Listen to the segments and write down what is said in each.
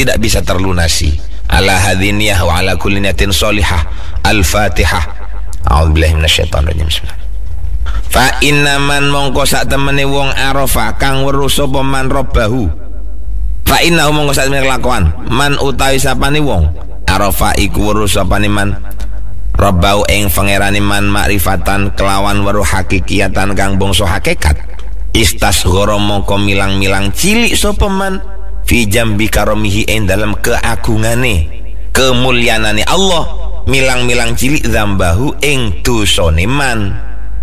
tidak bisa terlunasi. Ala hadziniyah wa ala kulli niyatin sholihah. Al-Fatihah. A'udzubillahi minasyaitonir rajim. Bismillah. Fa inna man mongko sak temene wong arafa kang weruh sapa man robbahu. Fa inna mongko sak temene kelakuan man utawi sapane wong arafa iku weruh sapane man robbahu ing pangerane man makrifatan kelawan weruh hakikiyatan kang bangsa hakikat. Istasghara mongko milang-milang cilik sapa man fi jambi karomihi ing dalam keagungane kemuliaanane Allah, milang-milang cilik zambahu ing dosane man.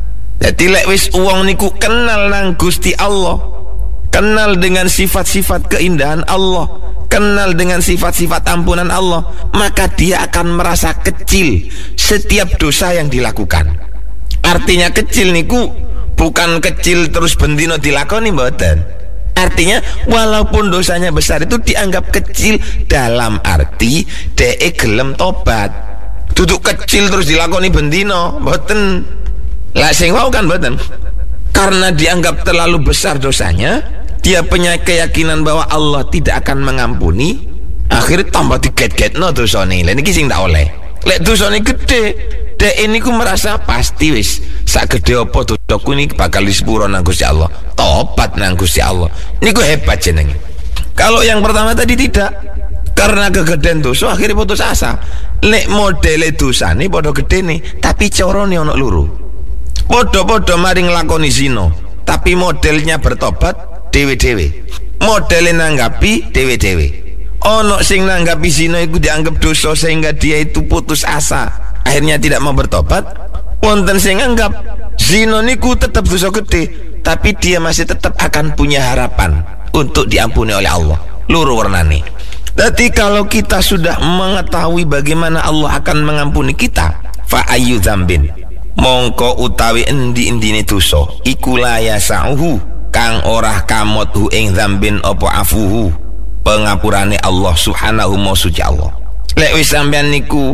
Dadi lek wis wong niku kenal nang Gusti Allah, kenal dengan sifat-sifat keindahan Allah, kenal dengan sifat-sifat ampunan Allah, maka dia akan merasa kecil setiap dosa yang dilakukan. Artinya kecil niku bukan kecil terus bendino dilakoni, mboten. Artinya walaupun dosanya besar itu dianggap kecil dalam arti dhek gelem tobat. Duduk kecil terus dilakoni bendino, mboten. Lah sing wau kan mboten. Karena dianggap terlalu besar dosanya, dia punya keyakinan bahwa Allah tidak akan mengampuni, akhirnya tambah diget-getno dosane. Lah niki sing tak oleh. Lek dosane gede, dek ini ku merasa pasti wis sak gede apa dosaku ini bakal disepuro nang Gusti Allah. Tobat nang Gusti Allah. Niku hebat jenenge. Kalau yang pertama tadi tidak, karena kegedean dosa akhirnya putus asa. Lek modele dosane padha gedene, tapi carane ana loro. Podo-podo mari nglakoni zina, tapi modelnya bertobat dewe-dewe. Modele nanggapi dewe-dewe. Ono sing nanggapi zina iku dianggap dosa sehingga dia itu putus asa, akhirnya tidak mau bertobat. Wonten sing anggap zina niku tetap dosa gede, tapi dia masih tetap akan punya harapan untuk diampuni oleh Allah. Loro warnane. Jadi kalau kita sudah mengetahui bagaimana Allah akan mengampuni kita, fa ayyu dzambin mongko utawi endi-endine dosa iku la yasauhu kang ora kamot hu ing dzambin apa afuhu pengapurane Allah subhanahu wa suci Allah. Lek wis sampean niku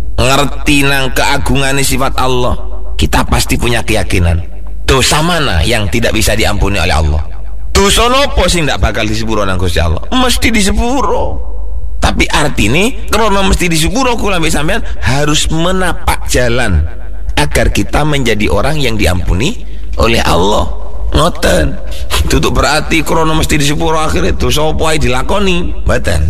ngerti nang keagungane sifat Allah, kita pasti punya keyakinan dosa mana yang tidak bisa diampuni oleh Allah. Dosa nopo sing ndak bakal disepuro nang Gusti Allah? Mesti disepuro. Tapi artinya karena mesti disepuro kula mbek sampean harus menapak jalan agar kita menjadi orang yang diampuni oleh Allah. Ngoten. Tutup berarti krono mesti disepuro akhirnya dosa apa ae dilakoni. Mboten.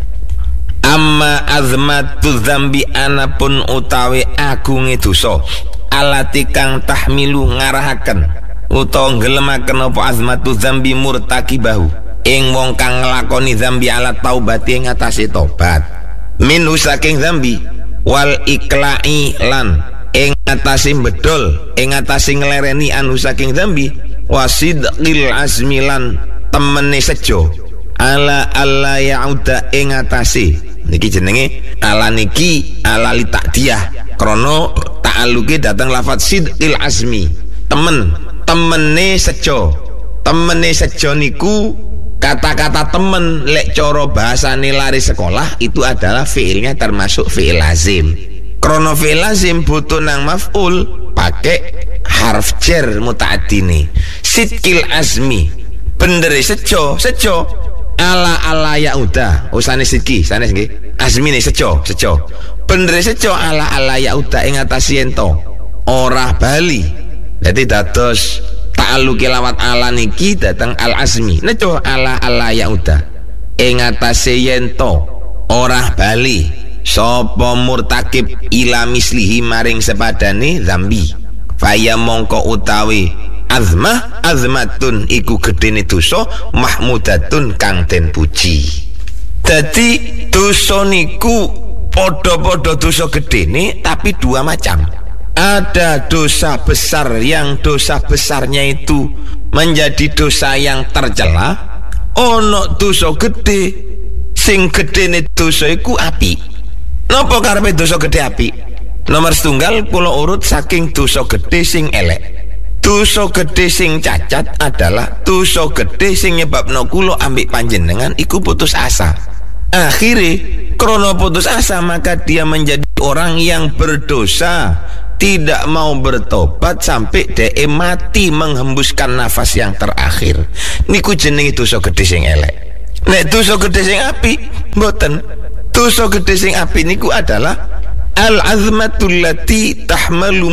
Amma azmatu dzambi anapun utawi agunge dosa alati kang tahmilu ngarahaken utawa ngelemaken apa azmatu dzambi murtakibahu ing wong kang nglakoni dzambi ala taubati ing atase tobat min saking dzambi wal ikla'i lan ing atase bedol ing atase nglereni anu saking dzambi wasidqil azmilan temene sejo ala alla yauda ing atase niki jenenge ala niki ala li takdiyah krana ta'alluqe datang lafaz sidqil azmi temene sejo niku kata-kata temen lek cara bahasane lari sekolah itu adalah fiilnya termasuk fiil lazim. Krono fiil lazim butuh nang maf'ul pakai harf jar muta'addini. Sidqil azmi bendere sejo ala yauda usane sidqi sanes nggih azmine sejo bendere sejo ala yauda ing atas ento ora bali. Dadi dados ta'alluqi lawat ala niki datang al azmi nejo ala yauda ing atase yento ora bali sapa murtakib ila mislihi maring sepadane zambi faya mongko utawi azmatun iku gedene dosa mahmudatun kang den puji. Dadi dosa niku padha-padha dosa gedene tapi dua macam. Ada dosa besar yang dosa besarnya itu menjadi dosa yang tercela. Ono dosa gede sing gedene dosa iku apik. Napa karepe dosa gede apik? Nomor setunggal kula urut saking dosa gede sing elek. Dosa gede sing cacat adalah dosa gede sing nyebabno kula ambek panjenengan iku putus asa. Akhirnya krana putus asa maka dia menjadi orang yang berdosa, tidak mau bertobat sampai dia mati menghembuskan nafas yang terakhir. Niku jenenge dosa gede sing elek. Nek dosa gede sing apik Mboten. Dosa gedhe sing apik niku adalah al-azmatul lati tahmilu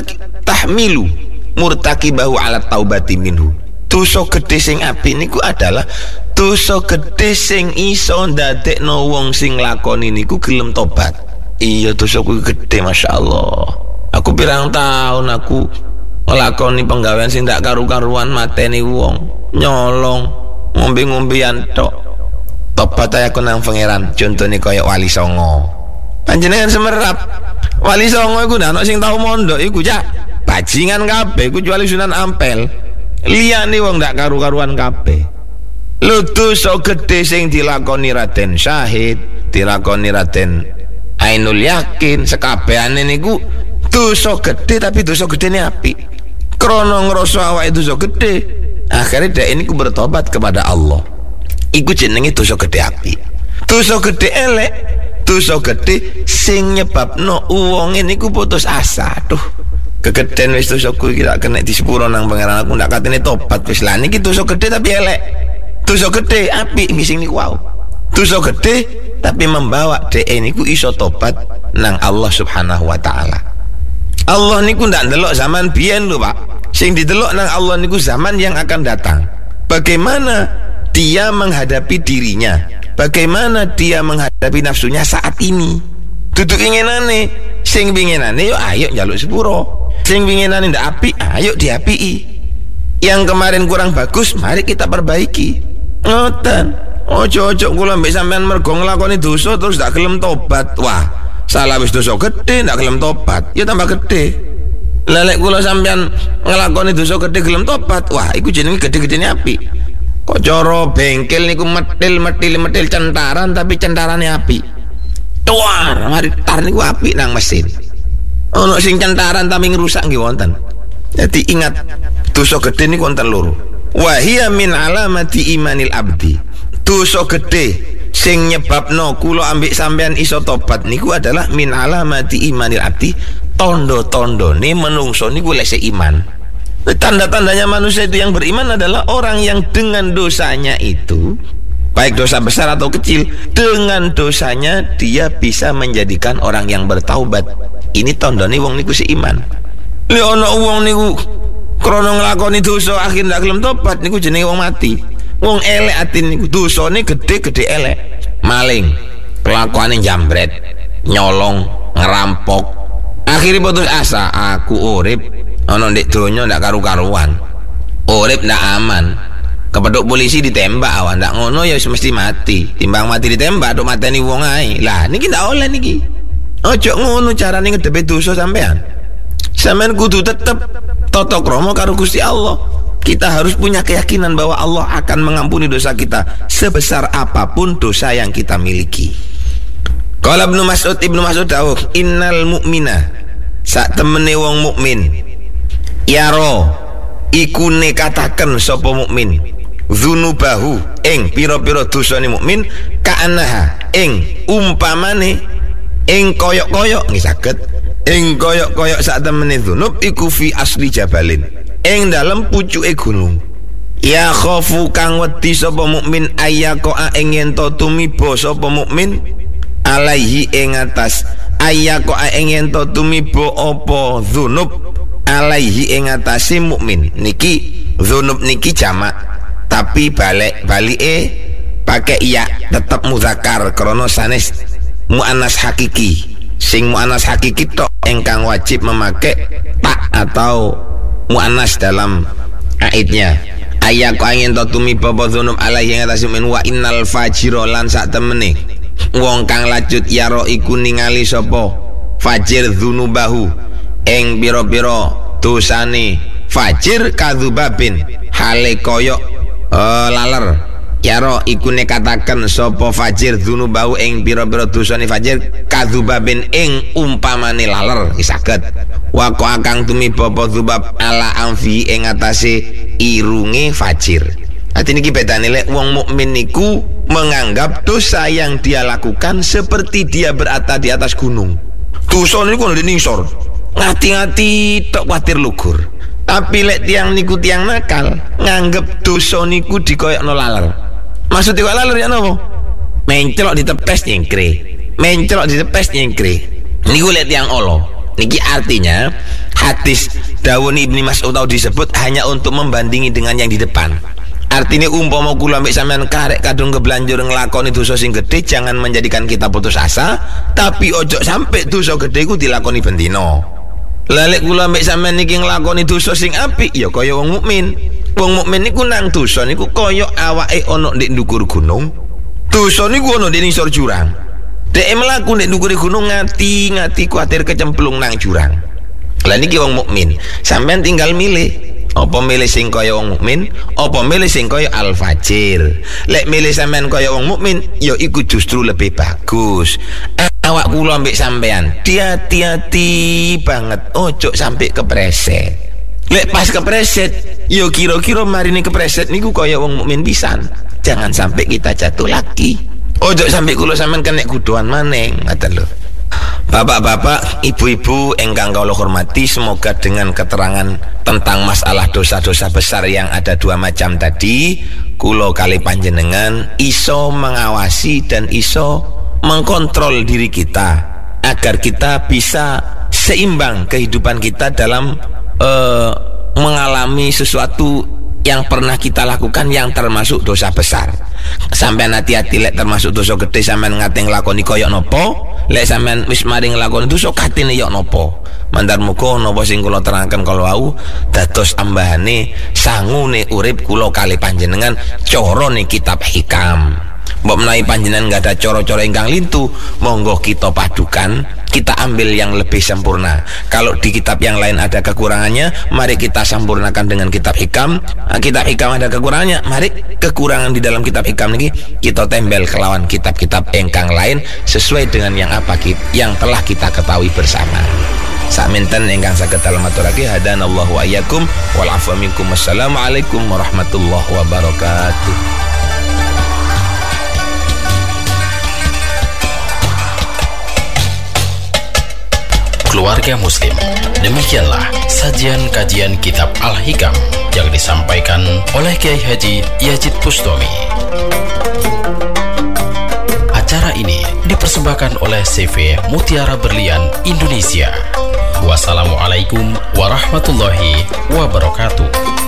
murtakibahu ala taubati minhu. Dosa gedhe sing apik niku adalah dosa gedhe sing iso ndadekno wong sing lakoni niku gelem tobat. Iya, dosa ku gedhe masyaallah. Aku pirang tahun aku nglakoni penggawean sing ndak karu-karuan, mateni wong, nyolong, ngombe-ngombean tok. Tobat ae aku nang pangeran, contone kaya Wali Songo. Panjenengan semerap. Wali Songo iku ndak ono sing tau mondok iku, Cak. Bajingan kabeh iku kecuali Sunan Ampel. Liyane wong ndak karu-karuan kabeh. Lho dosa gedhe sing dilakoni Raden Syahid, dilakoni Raden Ainul Yakin, sekabehane niku dosa gedhe, tapi dosa gedene apik. Krana ngrasa awake dosa gedhe, akhirnya dhek niku bertobat kepada Allah. Iku jenenge dosa gedhe apik. Dosa gedhe elek, dosa gedhe sing nyebabno wonge niku putus asa. Duh, kegeden wis dosaku iki tak kena disepuro nang pangeran, aku ndak katene tobat wis. Lah niki dosa gedhe tapi elek. Dosa gedhe apik sing niku wau. Dosa gedhe tapi membawa dhek niku iso tobat nang Allah Subhanahu wa taala. Allah niku ndak ndelok zaman biyen lho, Pak. Sing didelok nang Allah niku zaman yang akan datang. Bagaimana dia menghadapi dirinya, bagaimana dia menghadapi nafsunya saat ini. Duduk inginane, sing pinginane yo ayo njaluk sepuro, sing pinginane ndak apik ayo diapiki, yang kemarin kurang bagus mari kita perbaiki. Ngoten. Ojo-ojo kula mbek sampean mergo nglakoni dosa terus ndak gelem tobat. Wah, salah wis dosa gedhe ndak gelem tobat, ya tambah gedhe. Lelek kula sampean nglakoni dosa gedhe gelem tobat, wah iku jenenge gedhe-gedhene apik. Kok cara bengkel niku metil centaran tapi centarane api. Tuar, mari tar niku api nang mesin. Ono sing centaran tapi ngrusak nggih wonten. Jadi ingat dosa gedhe niku wonten loro. Wa hiya min alamati imanil abdi. Dosa gedhe sing nyebabno kula ambek sampean iso tobat niku adalah min alamati imanil abdi. Tondo-tondone menungso niku lek iman. Tanda-tandanya manusia itu yang beriman adalah orang yang dengan dosanya itu, baik dosa besar atau kecil, dengan dosanya dia bisa menjadikan orang yang bertaubat. Ini tandane wong niku seiman. Lek ana wong niku krana nglakoni dosa akhir ndak gelem tobat niku jenenge wong mati. Wong elek ati niku dosane gede-gede elek. Maling, kelakuane jambret, nyolong, ngerampok. Akhirnya putus asa, aku urip ono ndek donya ndak karu-karuan, urip ndak aman, kepethuk polisi ditembak awan ndak ngono ya mesti mati. Timbang mati ditembak tok mateni wong ae. Lah niki ndak oleh niki. Ojo ngono carane ngedepi dosa sampean. Sampean kudu tetep tata krama karo Gusti Allah. Kita harus punya keyakinan bahwa Allah akan mengampuni dosa kita sebesar apapun dosa yang kita miliki. Qala Ibnu Mas'ud dawuh, innal mu'mina sak temene wong mukmin yaro iku nekataken sapa mukmin dzunubahu ing pira-pira dosane mukmin ka'annaha ing umpamane ing koyok-koyok nggih saged ing koyok-koyok sak temene dzunub iku fi asli jabalin ing dalem pucuke gunung. Ya khofu kang wedi sapa mukmin ayyaka ing yen to tumiba sapa mukmin alaihi ing atas ayyaka ing yen to tumiba apa dzunub alaihi ing atase mukmin. Niki dzunub niki jamak tapi balike pakai iya tetap muzakkar krana sanes muannas hakiki. Sing muannas hakiki tok ingkang wajib memakai tak atau muannas dalam aidnya. Ayak angin to tumiba dzunub alaihi ing atase mukmin wa innal fajira lan sak temene wong kang lacut yaro iku ningali sapa fajir dzunubahu ing pira-pira dosane fajir kadzubabin hale koyok laler. Yaro iku nekataken sapa fajir dzunubahu ing pira-pira dosane fajir kadzubabin ing umpamane laler saged waqo akang tumiba apa dzubab ala amfi ing atase irunge fajir. Ati niki bedane lek wong mukmin niku menganggap dosa yang dia lakukan seperti dia berada di atas gunung. Dosa niku kudu diningsor. Ngati-ngati tok kuwatir lugur. Tapi lek tiang niku tiang nakal, nganggep dosa niku dikoyokno laler. Maksudnya kok laler ya napa? Menclok ditepes nyengkre, menclok ditepes nyengkre. Niku lihat yang Allah. Niki artinya hadis dawuh Ibnu Mas'ud tau disebut hanya untuk membandingi dengan yang di depan. Artinya umpama kula mbek sampean karek kadung kebelanjur nglakoni dosa sing gede, jangan menjadikan kita putus asa, tapi ojo sampai dosa gede ku dilakoni bendino. Lalek kula mbek sampean niki nglakoni dosa sing apik ya kaya wong mukmin. Wong mukmin niku nang dosa niku kaya awake ana ndek ndukur gunung. Dosa niku ana ndek nisor jurang. Dek mlaku ndek ndukure gunung ngati kuwatir kecemplung nang jurang. Lah niki wong mukmin, sampean tinggal milih. Apa milih sing kaya wong mukmin, apa milih sing kaya Al-Fajir. Lek milih sampean kaya wong mukmin, ya iku justru lebih bagus. Awak kula mbek sampean, hati-hati banget ojo sampai kepreset. Lek pas kepreset, ya kira-kira marine kepreset niku kaya wong mukmin pisan. Jangan sampai kita jatuh lagi. Ojo sampai kula sampean kena kuduan maneng, ngoten lho. Bapak-bapak, ibu-ibu engkang kula hormati, semoga dengan keterangan tentang masalah dosa-dosa besar yang ada dua macam tadi, kula kali panjenengan iso mengawasi dan iso mengkontrol diri kita agar kita bisa seimbang kehidupan kita dalam mengalami sesuatu yang pernah kita lakukan yang termasuk dosa besar. Sampean hati-hati lek termasuk dosa gede sampean ngate nglakoni koyo nopo, lek sampean wis mari nglakoni dosa katine yo nopo. Mandar muga napa sing kula terangkan kalau wau dados tambahane sangune urip kula kali panjenengan carane kitab hikam. Mbok menawi panjenengan enggak ada cara-cara ingkang lintu, monggo kita padukan, kita ambil yang lebih sempurna. Kalau di kitab yang lain ada kekurangannya, mari kita sempurnakan dengan kitab hikam. Kitab hikam ada kekurangannya, mari kekurangan di dalam kitab hikam ini kita tembel kelawan kitab-kitab ingkang lain sesuai dengan yang telah kita ketahui bersama. Sakminten ingkang saged dalem aturake hadanallahu wa iyyakum wal afwa minkum. Wassalamualaikum warahmatullahi wabarakatuh. Keluarga Muslim, demikianlah sajian kajian kitab Al-Hikam yang disampaikan oleh Kiai Haji Yazid Bustami. Acara ini dipersembahkan oleh CV Mutiara Berlian Indonesia. Wassalamualaikum warahmatullahi wabarakatuh.